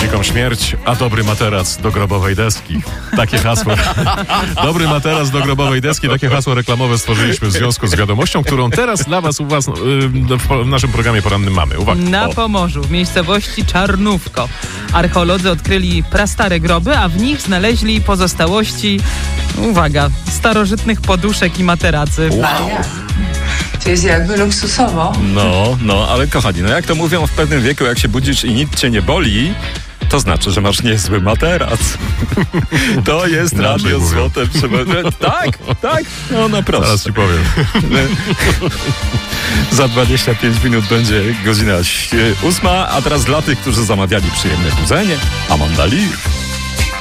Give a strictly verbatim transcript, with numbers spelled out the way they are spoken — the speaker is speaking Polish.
dziką śmierć, a dobry materac do grobowej deski. Takie hasło. Dobry materac do grobowej deski, takie hasło reklamowe stworzyliśmy w związku z wiadomością, którą teraz dla was, u was yy, w naszym programie porannym mamy. Uwaga. Na O. Pomorzu, w miejscowości Czarnówko, archeolodzy odkryli prastare groby, a w nich znaleźli pozostałości, uwaga, starożytnych poduszek i materacy. Wow. To jest jakby luksusowo. No, no, ale kochani, no jak to mówią w pewnym wieku, jak się budzisz i nic cię nie boli, to znaczy, że masz niezły materac. To jest Inaczej radio mówią. złote. Trzeba... Tak, tak, no naprawdę. Zaraz ci powiem. Za dwadzieścia pięć minut będzie godzina ósma, a teraz dla tych, którzy zamawiali przyjemne budzenie, Amanda Lear.